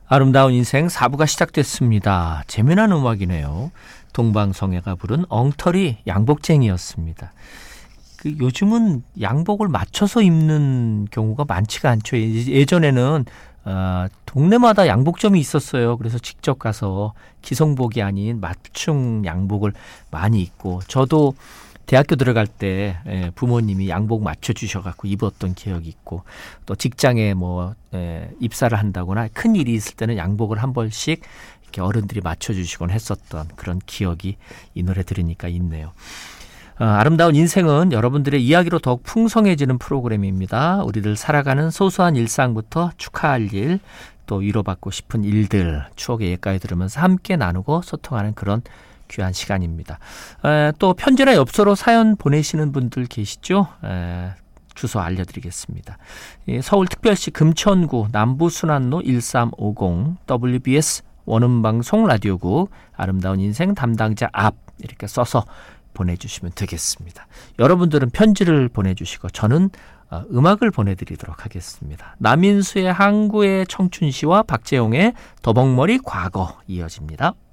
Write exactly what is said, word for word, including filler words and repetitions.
아름다운 인생 사 부가 시작됐습니다. 재미난 음악이네요. 동방성애가 부른 엉터리 양복쟁이였습니다. 그 요즘은 양복을 맞춰서 입는 경우가 많지가 않죠. 예전에는 어, 동네마다 양복점이 있었어요. 그래서 직접 가서 기성복이 아닌 맞춤 양복을 많이 입고, 저도 대학교 들어갈 때 부모님이 양복 맞춰주셔갖고 입었던 기억이 있고, 또 직장에 뭐 입사를 한다거나 큰 일이 있을 때는 양복을 한 벌씩 이렇게 어른들이 맞춰주시곤 했었던 그런 기억이 이 노래 들으니까 있네요. 어, 아름다운 인생은 여러분들의 이야기로 더욱 풍성해지는 프로그램입니다. 우리들 살아가는 소소한 일상부터 축하할 일, 또 위로받고 싶은 일들, 추억의 옛가에 들으면서 함께 나누고 소통하는 그런 귀한 시간입니다. 에, 또 편지나 엽서로 사연 보내시는 분들 계시죠? 에, 주소 알려드리겠습니다. 예, 서울특별시 금천구 남부순환로 일삼오공 더블유비에스 원음방송 라디오국 아름다운 인생 담당자 앞 이렇게 써서 보내주시면 되겠습니다. 여러분들은 편지를 보내주시고 저는 어, 음악을 보내드리도록 하겠습니다. 남인수의 항구의 청춘시와 박재용의 더벅머리 과거 이어집니다.